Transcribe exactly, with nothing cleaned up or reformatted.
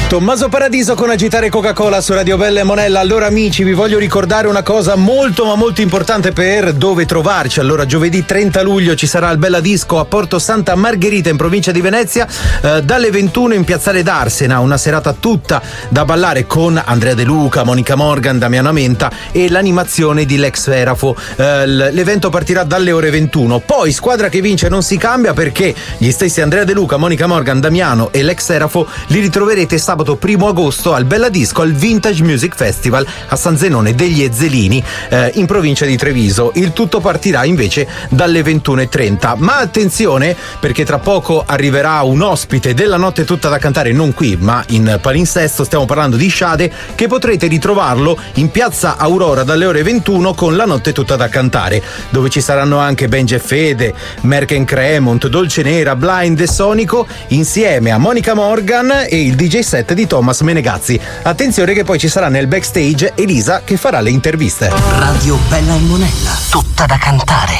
Tommaso Paradiso con Agitare Coca-Cola su Radio Bella e Monella. Allora amici, vi voglio ricordare una cosa molto ma molto importante per dove trovarci. Allora giovedì trenta luglio ci sarà il Bella Disco a Porto Santa Margherita in provincia di Venezia, eh, dalle ventuno in Piazzale d'Arsena, una serata tutta da ballare con Andrea De Luca, Monica Morgan, Damiano Amenta e l'animazione di Lex Serafo. Eh, l'evento partirà dalle ore ventuno. Poi squadra che vince non si cambia, perché gli stessi Andrea De Luca, Monica Morgan, Damiano e Lex Serafo li ritroverete sabato primo agosto al Bella Disco al Vintage Music Festival a San Zenone degli Ezzelini, eh, in provincia di Treviso. Il tutto partirà invece dalle ventuno e trenta. Ma attenzione, perché tra poco arriverà un ospite della notte tutta da cantare, non qui ma in palinsesto. Stiamo parlando di Sade, che potrete ritrovarlo in piazza Aurora dalle ore ventuno con la notte tutta da cantare, dove ci saranno anche Benji e Fede, Merken Cremont, Dolce Nera, Blind e Sonico, insieme a Monica Morgan e il D J set di Thomas Menegazzi. Attenzione che poi ci sarà nel backstage Elisa che farà le interviste. Radio Bella e Monella, tutta da cantare.